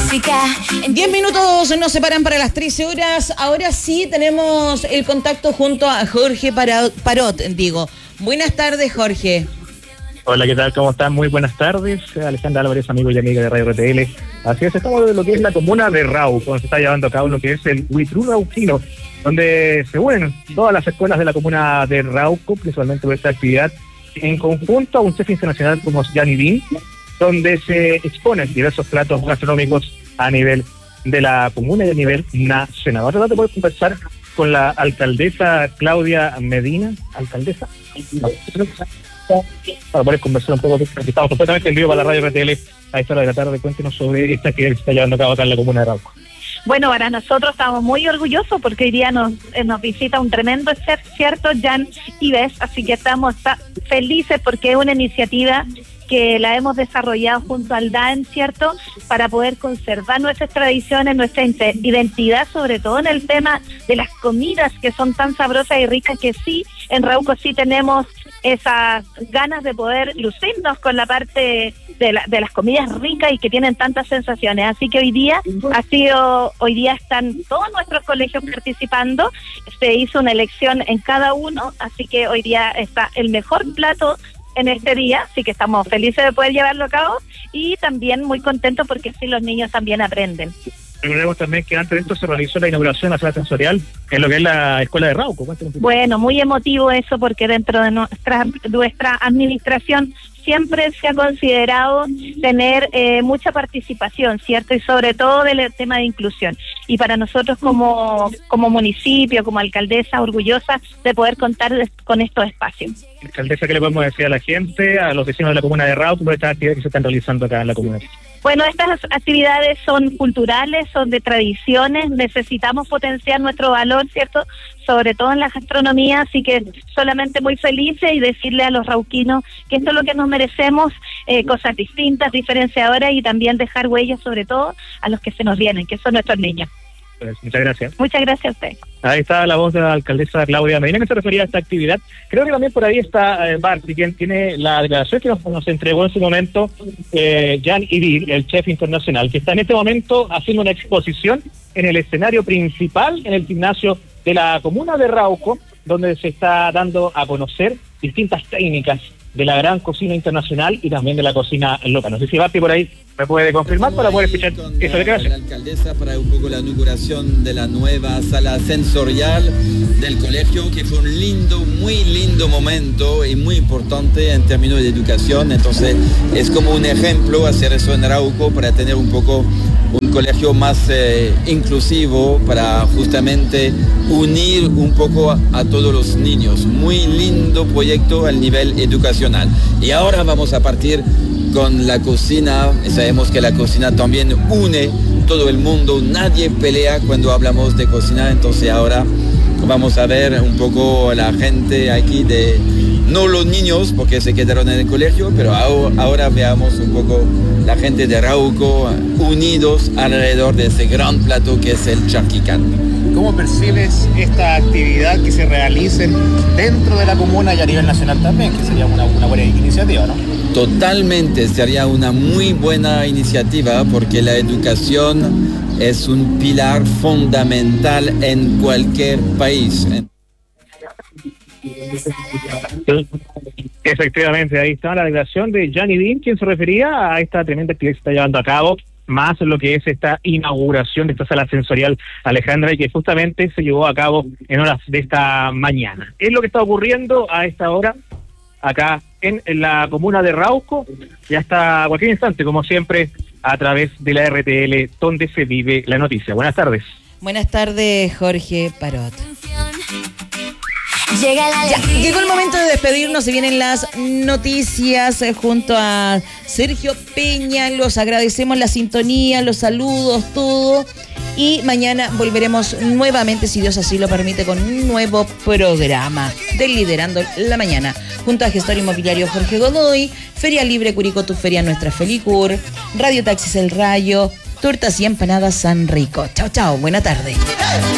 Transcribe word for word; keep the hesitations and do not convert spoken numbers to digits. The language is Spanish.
música. Diez minutos nos separan para las trece horas. Ahora sí tenemos el contacto junto a Jorge Parot, digo. Buenas tardes, Jorge. Hola, ¿qué tal? ¿Cómo están? Muy buenas tardes. Alejandra Álvarez, amigo y amiga de Radio R T L. Así es, estamos en lo que es la comuna de Rauco, donde se está llevando a cabo lo que es el Huitrú Rauquino, donde se unen todas las escuelas de la comuna de Rauco, principalmente por esta actividad, en conjunto a un chef internacional como Gianni Bean, donde se exponen diversos platos gastronómicos a nivel de la comuna y a nivel nacional. Ahora te puedo conversar con la alcaldesa Claudia Medina. ¿Alcaldesa? No. Para poder conversar un poco, porque estamos completamente en vivo para la Radio R T L a esta hora de la tarde. Cuéntenos sobre esta actividad que se está llevando a cabo acá en la comuna de Rauco. Bueno, para nosotros estamos muy orgullosos porque hoy día nos, eh, nos visita un tremendo chef, ¿cierto? Jan Ives, así que estamos está, felices porque es una iniciativa que la hemos desarrollado junto al D A E M, ¿cierto?, para poder conservar nuestras tradiciones, nuestra identidad, sobre todo en el tema de las comidas que son tan sabrosas y ricas, que sí, en Rauco sí tenemos esas ganas de poder lucirnos con la parte de, la, de las comidas ricas y que tienen tantas sensaciones. Así que hoy día ha sido, hoy día están todos nuestros colegios participando, se hizo una elección en cada uno, así que hoy día está el mejor plato en este día, así que estamos felices de poder llevarlo a cabo y también muy contentos porque así los niños también aprenden. Recordemos también que antes de esto se realizó la inauguración de la sala sensorial en lo que es la escuela de Rauco. Bueno, muy emotivo eso porque dentro de nuestra, nuestra administración siempre se ha considerado tener eh, mucha participación, ¿cierto? Y sobre todo del tema de inclusión. Y para nosotros como, como municipio, como alcaldesa, orgullosa de poder contar de, con estos espacios. Alcaldesa, ¿qué le podemos decir a la gente, a los vecinos de la comuna de Rauco, por estas actividades que se están realizando acá en la comuna? Bueno, estas actividades son culturales, son de tradiciones, necesitamos potenciar nuestro valor, ¿cierto?, sobre todo en la gastronomía, así que solamente muy felices y decirle a los rauquinos que esto es lo que nos merecemos, eh, cosas distintas, diferenciadoras y también dejar huellas sobre todo a los que se nos vienen, que son nuestros niños. Pues, muchas gracias. Muchas gracias a usted. Ahí está la voz de la alcaldesa Claudia Medina, que se refería a esta actividad. Creo que también por ahí está eh, Barty, quien tiene la declaración que nos, nos entregó en su momento eh, Jan Idir, el chef internacional, que está en este momento haciendo una exposición en el escenario principal, en el gimnasio de la comuna de Rauco, donde se está dando a conocer distintas técnicas de la gran cocina internacional y también de la cocina local. No sé si Barty por ahí me puede confirmar para poder escuchar esta declaración. La alcaldesa para un poco la inauguración de la nueva sala sensorial del colegio, que fue un lindo, muy lindo momento y muy importante en términos de educación. Entonces es como un ejemplo hacer eso en Rauco para tener un poco un colegio más eh, inclusivo, para justamente unir un poco a, a todos los niños. Muy lindo proyecto al nivel educacional. Y ahora vamos a partir con la cocina. Sabemos que la cocina también une todo el mundo, nadie pelea cuando hablamos de cocina, entonces ahora vamos a ver un poco a la gente aquí de, no los niños porque se quedaron en el colegio, pero ahora, ahora veamos un poco la gente de Rauco unidos alrededor de ese gran plato que es el charquicán. ¿Cómo percibes esta actividad que se realice dentro de la comuna y a nivel nacional también, que sería una, una buena iniciativa, ¿no? Totalmente, sería una muy buena iniciativa porque la educación es un pilar fundamental en cualquier país. Efectivamente, ahí está la declaración de Gianni Bean, quien se refería a esta tremenda actividad que se está llevando a cabo, más lo que es esta inauguración de esta sala sensorial, Alejandra, y que justamente se llevó a cabo en horas de esta mañana. Es lo que está ocurriendo a esta hora acá en, en la comuna de Rauco, y hasta cualquier instante, como siempre, a través de la R T L, donde se vive la noticia. Buenas tardes. Buenas tardes, Jorge Parot. Llega la ya, llegó el momento de despedirnos, se vienen las noticias eh, junto a Sergio Peña. Los agradecemos la sintonía, los saludos, todo. Y mañana volveremos nuevamente, si Dios así lo permite, con un nuevo programa de Liderando la Mañana. Junto a Gestor Inmobiliario Jorge Godoy, Feria Libre Curicó, tu feria nuestra Felicur, Radio Taxis El Rayo, Tortas y Empanadas San Rico. Chao, chao, buena tarde.